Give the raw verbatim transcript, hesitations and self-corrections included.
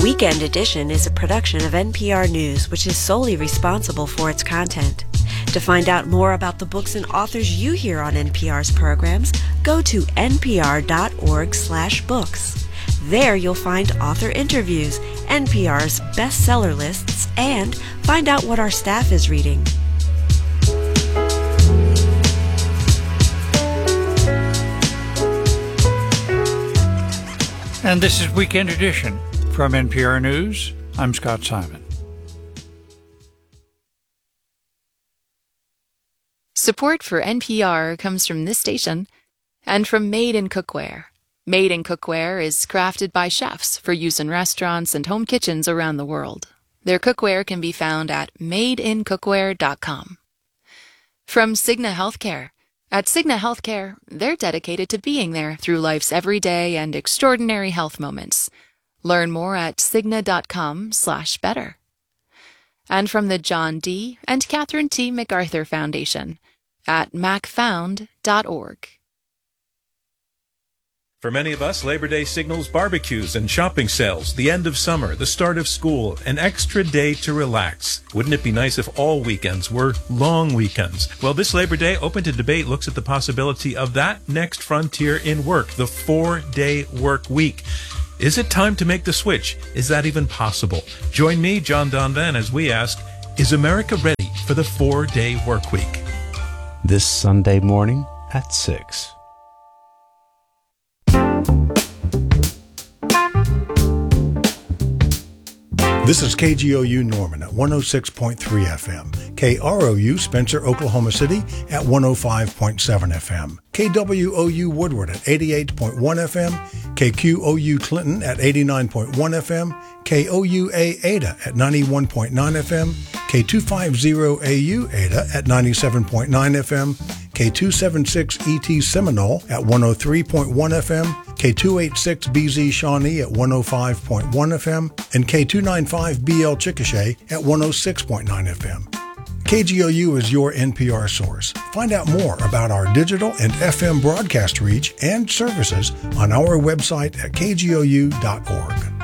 Weekend Edition is a production of N P R News, which is solely responsible for its content. To find out more about the books and authors you hear on N P R's programs, go to npr.org slash books. There you'll find author interviews, N P R's bestseller lists, and find out what our staff is reading. And this is Weekend Edition from N P R News. I'm Scott Simon. Support for N P R comes from this station and from Made in Cookware. Made in Cookware is crafted by chefs for use in restaurants and home kitchens around the world. Their cookware can be found at made in cookware dot com. From Cigna Healthcare. At Cigna Healthcare, they're dedicated to being there through life's everyday and extraordinary health moments. Learn more at cigna.com slash better. And from the John D. and Catherine T. MacArthur Foundation at mac found dot org. For many of us, Labor Day signals barbecues and shopping sales, the end of summer, the start of school, an extra day to relax. Wouldn't it be nice if all weekends were long weekends? Well, this Labor Day, Open to Debate looks at the possibility of that next frontier in work, the four-day work week. Is it time to make the switch? Is that even possible? Join me, John Donvan, as we ask, is America ready for the four-day work week? This Sunday morning at six. This is K G O U Norman at one oh six point three F M, K R O U Spencer, Oklahoma City at one oh five point seven F M, K W O U Woodward at eighty-eight point one F M, K Q O U Clinton at eighty-nine point one F M, K O U A Ada at ninety-one point nine F M, K two fifty A U Ada at ninety-seven point nine F M, K two seventy-six E T Seminole at one oh three point one F M, K two eighty-six B Z Shawnee at one oh five point one F M, and K two ninety-five B L Chickasha at one oh six point nine F M. K G O U is your N P R source. Find out more about our digital and F M broadcast reach and services on our website at k g o u dot org.